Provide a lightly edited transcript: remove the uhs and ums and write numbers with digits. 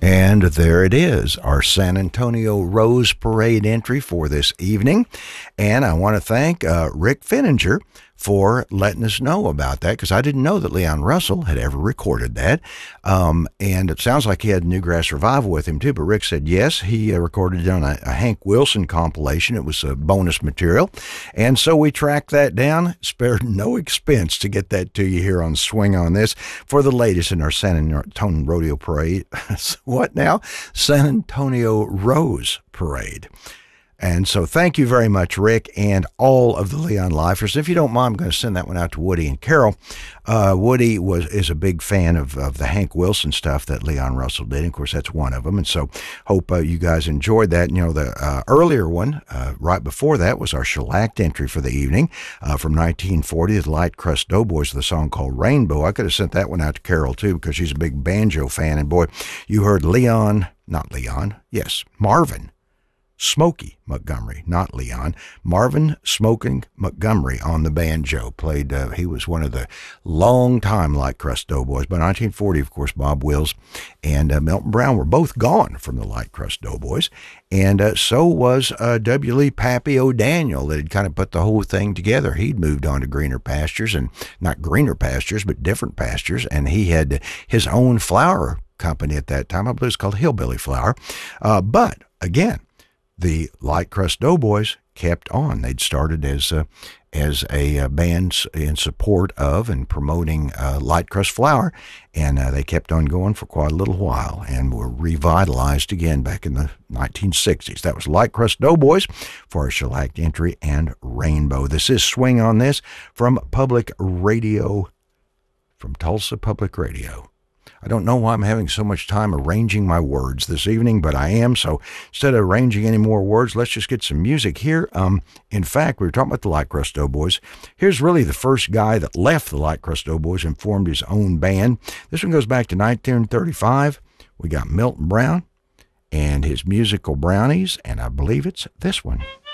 And there it is, our San Antonio Rose Parade entry for this evening. And I want to thank Rick Finninger for letting us know about that, because I didn't know that Leon Russell had ever recorded that. And it sounds like he had Newgrass Revival with him too, but Rick said yes, he recorded it on a Hank Wilson compilation. It was bonus material. And so we tracked that down, spared no expense to get that to you here on Swing on This for the latest in our San Antonio Rodeo Parade. What now? San Antonio Rose Parade. And so thank you very much, Rick, and all of the Leon Lifers. If you don't mind, I'm going to send that one out to Woody and Carol. Woody is a big fan of the Hank Wilson stuff that Leon Russell did. And of course, that's one of them. And so hope you guys enjoyed that. You know, the earlier one, right before that, was our shellacked entry for the evening from 1940, the Light Crust Doughboys, with a song called Rainbow. I could have sent that one out to Carol, too, because she's a big banjo fan. And boy, you heard Marvin Smokey Montgomery, not Leon. Marvin Smoking Montgomery on the banjo. He was one of the long-time Light Crust Doughboys. By 1940, of course, Bob Wills and Milton Brown were both gone from the Light Crust Doughboys. And so was W. Lee Pappy O'Daniel, that had kind of put the whole thing together. He'd moved on to greener pastures, and not greener pastures, but different pastures. And he had his own flour company at that time. I believe it was called Hillbilly Flour. But, again, the Light Crust Doughboys kept on. They'd started as a band in support of and promoting Light Crust Flour, and they kept on going for quite a little while and were revitalized again back in the 1960s. That was Light Crust Doughboys for our shellacked entry and Rainbow. This is Swing on This from Public Radio, from Tulsa Public Radio. I don't know why I'm having so much time arranging my words this evening, but I am. So instead of arranging any more words, let's just get some music here. In fact, we were talking about the Light Crust Doughboys. Here's really the first guy that left the Light Crust Doughboys and formed his own band. This one goes back to 1935. We got Milton Brown and his Musical Brownies, and I believe it's this one.